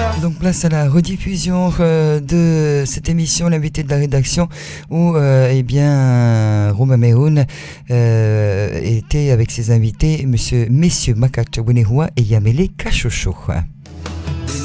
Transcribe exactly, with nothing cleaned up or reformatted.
Donc place à la rediffusion euh, de cette émission, l'invité de la rédaction, où euh, eh bien Romain Mehoun euh, était avec ses invités, monsieur, messieurs Makacha Winehua et Yamele Kachocho.